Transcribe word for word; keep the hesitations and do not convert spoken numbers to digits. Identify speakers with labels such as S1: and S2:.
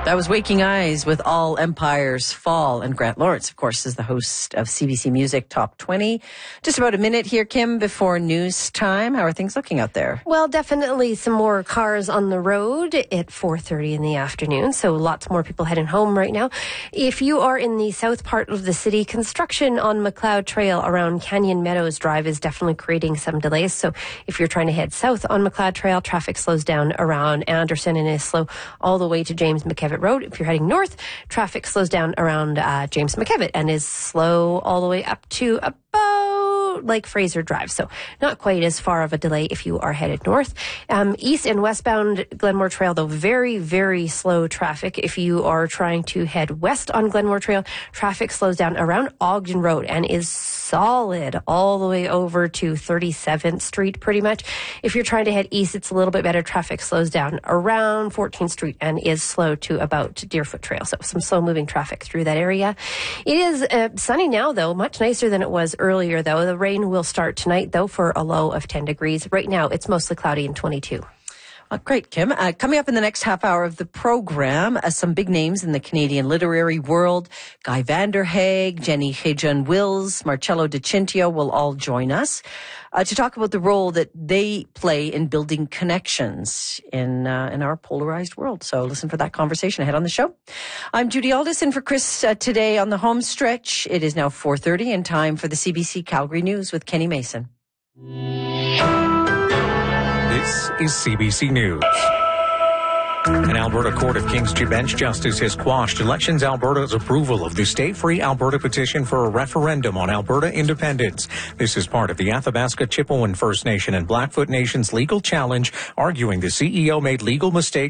S1: That was Waking Eyes with All Empires Fall. And Grant Lawrence, of course, is the host of C B C Music Top twenty. Just about a minute here, Kim, before news time. How are things looking out there?
S2: Well, definitely some more cars on the road at four thirty in the afternoon. So lots more people heading home right now. If you are in the south part of the city, construction on McLeod Trail around Canyon Meadows Drive is definitely creating some delays. So if you're trying to head south on McLeod Trail, traffic slows down around Anderson and is slow all the way to James McKevitt Road. If you're heading north, traffic slows down around uh, James McKevitt and is slow all the way up to about Lake Fraser Drive. So not quite as far of a delay if you are headed north. Um, east and westbound Glenmore Trail, though, very, very slow traffic. If you are trying to head west on Glenmore Trail, traffic slows down around Ogden Road and is solid all the way over to thirty-seventh Street pretty much. If you're trying to head east, it's a little bit better. Traffic slows down around fourteenth Street and is slow to about Deerfoot Trail. So some slow moving traffic through that area. It is uh, sunny now, though, much nicer than it was earlier, though. The rain will start tonight, though, for a low of ten degrees. Right now, it's mostly cloudy and twenty-two.
S1: Uh, great, Kim. Uh, coming up in the next half hour of the program, uh, some big names in the Canadian literary world. Guy Vanderhaeg, Jenny Haejun Wills, Marcello Di Cintio will all join us uh, to talk about the role that they play in building connections in uh, in our polarized world. So listen for that conversation ahead on the show. I'm Judy Aldis in for Chris uh, today on the home stretch. It is now four thirty and time for the C B C Calgary News with Kenny Mason.
S3: This is C B C News. An Alberta Court of King's Bench justice has quashed Elections Alberta's approval of the Stay Free Alberta petition for a referendum on Alberta independence. This is part of the Athabasca Chippewa First Nation and Blackfoot Nations legal challenge, arguing the C E O made legal mistakes